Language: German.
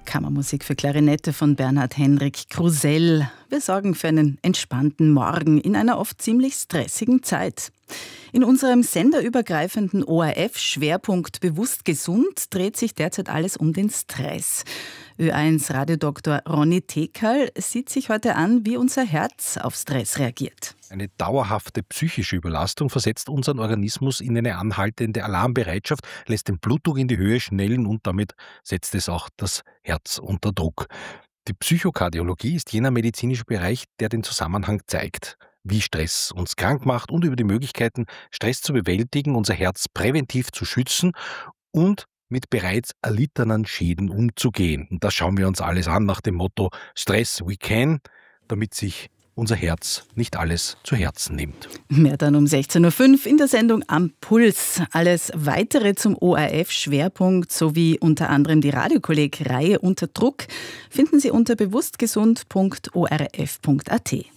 Kammermusik für Klarinette von Bernhard Henrik Krusell. Wir sorgen für einen entspannten Morgen in einer oft ziemlich stressigen Zeit. In unserem senderübergreifenden ORF-Schwerpunkt Bewusst Gesund dreht sich derzeit alles um den Stress. Ö1-Radiodoktor Ronny Tekerl sieht sich heute an, wie unser Herz auf Stress reagiert. Eine dauerhafte psychische Überlastung versetzt unseren Organismus in eine anhaltende Alarmbereitschaft, lässt den Blutdruck in die Höhe schnellen und damit setzt es auch das Herz unter Druck. Die Psychokardiologie ist jener medizinische Bereich, der den Zusammenhang zeigt, wie Stress uns krank macht und über die Möglichkeiten, Stress zu bewältigen, unser Herz präventiv zu schützen und mit bereits erlittenen Schäden umzugehen. Und das schauen wir uns alles an nach dem Motto Stress we can, damit sich unser Herz nicht alles zu Herzen nimmt. Mehr dann um 16.05 Uhr in der Sendung Am Puls. Alles Weitere zum ORF-Schwerpunkt sowie unter anderem die Radiokolleg-Reihe Unter Druck finden Sie unter bewusstgesund.orf.at.